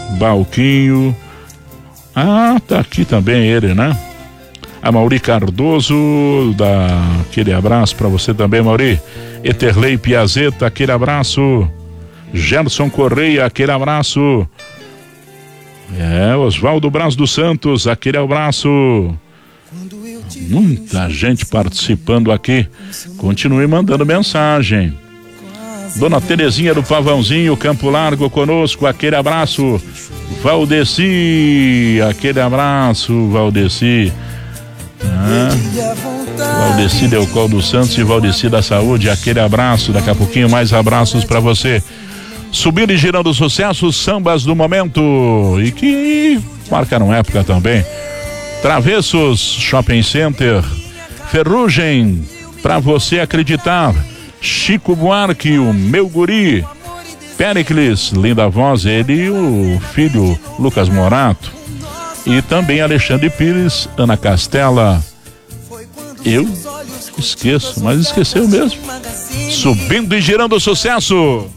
Balquinho. Tá aqui também ele, né? A Mauri Cardoso, aquele abraço para você também, Mauri. Eterlei Piazeta, aquele abraço. Gerson Correia, aquele abraço. Oswaldo Braz dos Santos, aquele abraço. Muita gente participando aqui. Continue mandando mensagem. Dona Terezinha do Pavãozinho, Campo Largo conosco, aquele abraço. Valdeci, aquele abraço, Valdeci. Valdeci Delcol dos Santos e Valdeci da Saúde, aquele abraço. Daqui a pouquinho mais abraços para você. Subindo e girando sucessos, sambas do momento e que marcaram época também. Travessos, Shopping Center, Ferrugem, pra você acreditar. Chico Buarque, o meu guri. Péricles, linda voz, ele e o filho Lucas Morato. E também Alexandre Pires, Ana Castela. Eu esqueço, mas esqueceu mesmo. Subindo e girando sucesso.